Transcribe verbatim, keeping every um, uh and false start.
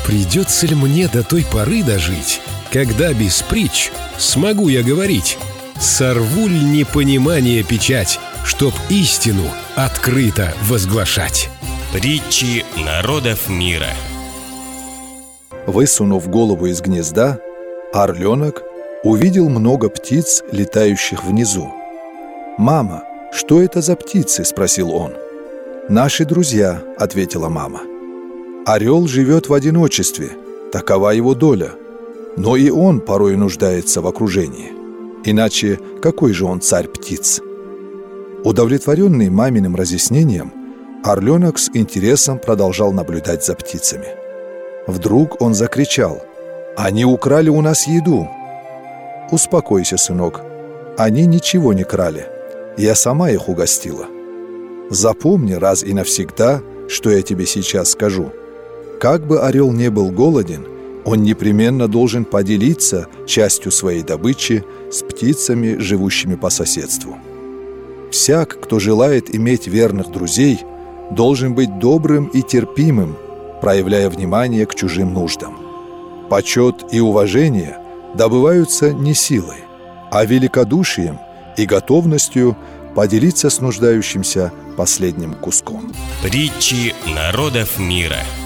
Придется ли мне до той поры дожить, когда без притч смогу я говорить? Сорву ль непонимание печать, чтоб истину открыто возглашать? Притчи народов мира. Высунув голову из гнезда, орленок увидел много птиц, летающих внизу. «Мама, что это за птицы?» – спросил он. «Наши друзья», – ответила мама. «Орел живет в одиночестве, такова его доля, но и он порой нуждается в окружении. Иначе какой же он царь птиц?» Удовлетворенный маминым разъяснением, орленок с интересом продолжал наблюдать за птицами. Вдруг он закричал: «Они украли у нас еду!» «Успокойся, сынок, они ничего не крали, я сама их угостила. Запомни раз и навсегда, что я тебе сейчас скажу. Как бы орел не был голоден, он непременно должен поделиться частью своей добычи с птицами, живущими по соседству. Всяк, кто желает иметь верных друзей, должен быть добрым и терпимым, проявляя внимание к чужим нуждам. Почет и уважение добываются не силой, а великодушием и готовностью поделиться с нуждающимся последним куском». Притчи народов мира.